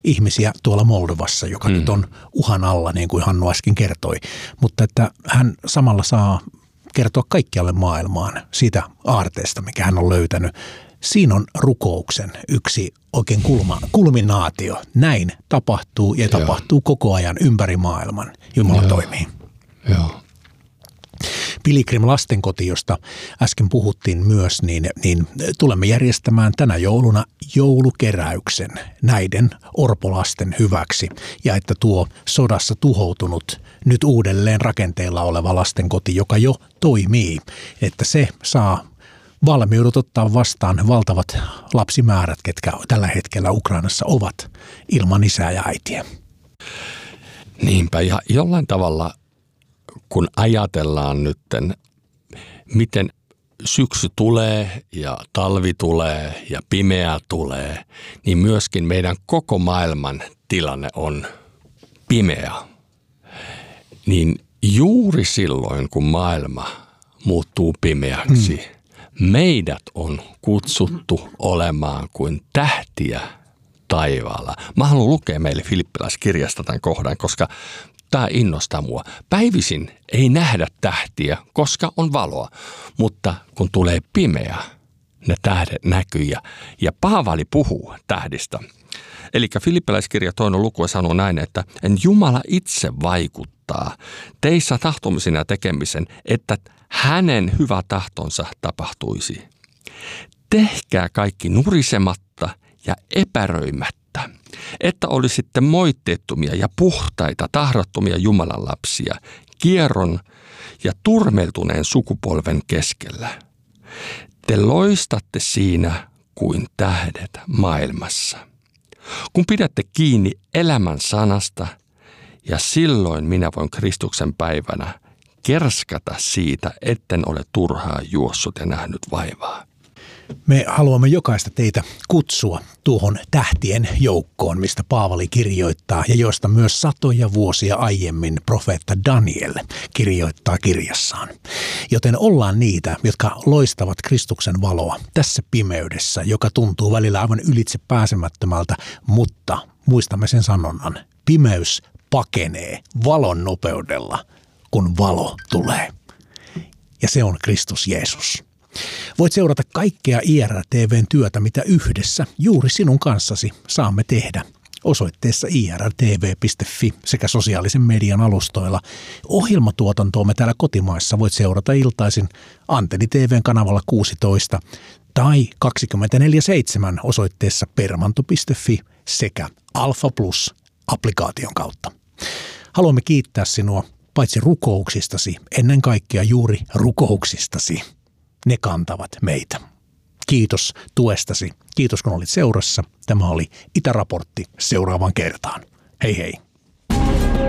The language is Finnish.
ihmisiä tuolla Moldovassa, joka nyt on uhan alla, niin kuin Hannu äsken kertoi. Mutta että hän samalla saa kertoa kaikkialle maailmaan siitä aarteesta, mikä hän on löytänyt. Siinä on rukouksen yksi oikein kulminaatio. Näin tapahtuu ja tapahtuu koko ajan ympäri maailman. Jumala toimii. Joo. Pilgrim lastenkoti, josta äsken puhuttiin myös, niin tulemme järjestämään tänä jouluna joulukeräyksen näiden orpolasten hyväksi. Ja että tuo sodassa tuhoutunut, nyt uudelleen rakenteella oleva lastenkoti, joka jo toimii, että se saa valmiudet ottaa vastaan valtavat lapsimäärät, ketkä tällä hetkellä Ukrainassa ovat ilman isää ja äitiä. Niinpä, ja jollain tavalla kun ajatellaan nytten, miten syksy tulee ja talvi tulee ja pimeä tulee, niin myöskin meidän koko maailman tilanne on pimeä. Niin juuri silloin, kun maailma muuttuu pimeäksi, meidät on kutsuttu olemaan kuin tähtiä taivaalla. Mä haluan lukea meille Filippiläiskirjasta tämän kohdan, koska tämä innostaa mua. Päivisin ei nähdä tähtiä, koska on valoa, mutta kun tulee pimeä, ne tähdet näkyy ja Paavali puhuu tähdistä. Eli Filippiläiskirja 2. luku sanoo näin, että Jumala itse vaikuttaa teissä tahtomisen ja tekemisen, että hänen hyvä tahtonsa tapahtuisi. Tehkää kaikki nurisematta ja epäröimättä, että olisitte moitteettomia ja puhtaita, tahrattomia Jumalan lapsia, kierron ja turmeltuneen sukupolven keskellä. Te loistatte siinä kuin tähdet maailmassa. Kun pidätte kiinni elämän sanasta, ja silloin minä voin Kristuksen päivänä kerskata siitä, etten ole turhaa juossut ja nähnyt vaivaa. Me haluamme jokaista teitä kutsua tuohon tähtien joukkoon, mistä Paavali kirjoittaa ja josta myös satoja vuosia aiemmin profeetta Daniel kirjoittaa kirjassaan. Joten ollaan niitä, jotka loistavat Kristuksen valoa tässä pimeydessä, joka tuntuu välillä aivan ylitse pääsemättömältä, mutta muistamme sen sanonnan. Pimeys pakenee valon nopeudella, kun valo tulee. Ja se on Kristus Jeesus. Voit seurata kaikkea IRTV:n työtä, mitä yhdessä juuri sinun kanssasi saamme tehdä osoitteessa irtv.fi sekä sosiaalisen median alustoilla. Ohjelmatuotantoamme täällä kotimaassa voit seurata iltaisin Antenni TV:n kanavalla 16 tai 24/7 osoitteessa permanto.fi sekä Alfa Plus-applikaation kautta. Haluamme kiittää sinua paitsi rukouksistasi, ennen kaikkea juuri rukouksistasi. Ne kantavat meitä. Kiitos tuestasi. Kiitos kun olit seurassa. Tämä oli Itäraportti seuraavaan kertaan. Hei hei.